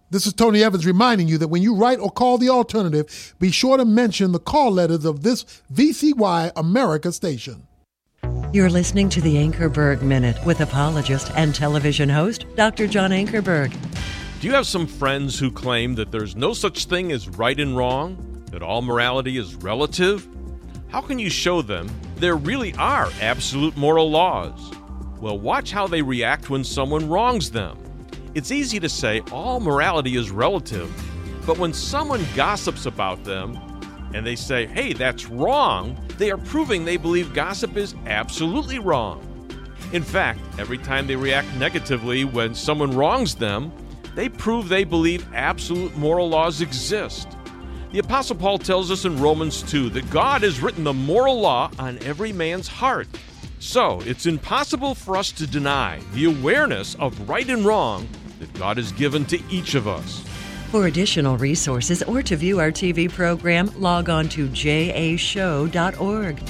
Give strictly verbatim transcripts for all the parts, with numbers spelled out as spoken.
This is Tony Evans reminding you that when you write or call the alternative, be sure to mention the call letters of this V C Y America station. You're listening to the Ankerberg Minute with apologist and television host, Doctor John Ankerberg. Do you have some friends who claim that there's no such thing as right and wrong, that all morality is relative? How can you show them there really are absolute moral laws? Well, watch how they react when someone wrongs them. It's easy to say all morality is relative, but when someone gossips about them and they say, hey, that's wrong, they are proving they believe gossip is absolutely wrong. In fact, every time they react negatively when someone wrongs them, they prove they believe absolute moral laws exist. The Apostle Paul tells us in Romans two that God has written the moral law on every man's heart. So, it's impossible for us to deny the awareness of right and wrong that God has given to each of us. For additional resources or to view our T V program, log on to j a show dot org.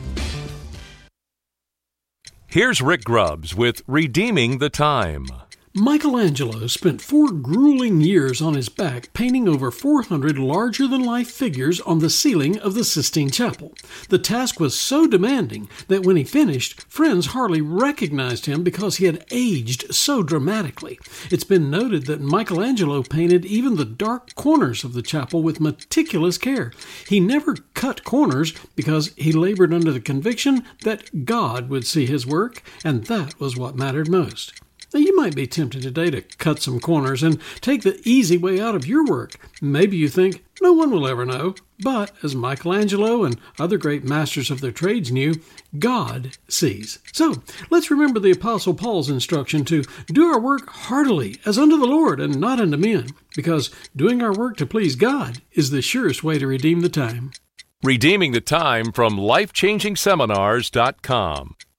Here's Rick Grubbs with Redeeming the Time. Michelangelo spent four grueling years on his back painting over four hundred larger-than-life figures on the ceiling of the Sistine Chapel. The task was so demanding that when he finished, friends hardly recognized him because he had aged so dramatically. It's been noted that Michelangelo painted even the dark corners of the chapel with meticulous care. He never cut corners because he labored under the conviction that God would see his work, and that was what mattered most. Now, you might be tempted today to cut some corners and take the easy way out of your work. Maybe you think, no one will ever know. But, as Michelangelo and other great masters of their trades knew, God sees. So, let's remember the Apostle Paul's instruction to do our work heartily, as unto the Lord and not unto men, because doing our work to please God is the surest way to redeem the time. Redeeming the Time from life changing seminars dot com.